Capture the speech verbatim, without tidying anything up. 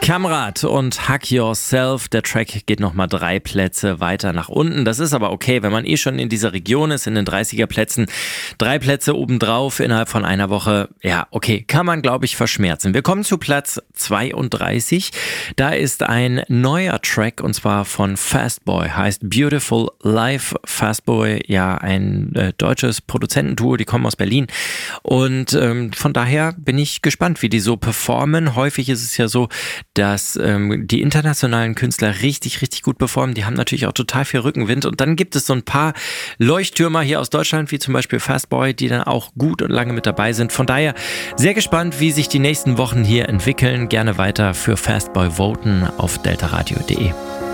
Kamrat und Hack Yourself. Der Track geht nochmal drei Plätze weiter nach unten. Das ist aber okay, wenn man eh schon in dieser Region ist, in den dreißiger Plätzen. Drei Plätze obendrauf innerhalb von einer Woche. Ja, okay, kann man, glaube ich, verschmerzen. Wir kommen zu Platz zweiunddreißig. Da ist ein neuer Track und zwar von Fastboy. Heißt Beautiful Life. Fastboy, ja, ein äh, deutsches Produzentenduo. Die kommen aus Berlin. Und ähm, von daher bin ich gespannt, wie die so performen. Häufig ist es ja so, dass ähm, die internationalen Künstler richtig, richtig gut performen. Die haben natürlich auch total viel Rückenwind. Und dann gibt es so ein paar Leuchttürmer hier aus Deutschland, wie zum Beispiel Fastboy, die dann auch gut und lange mit dabei sind. Von daher sehr gespannt, wie sich die nächsten Wochen hier entwickeln. Gerne weiter für Fastboy voten auf deltaradio punkt de.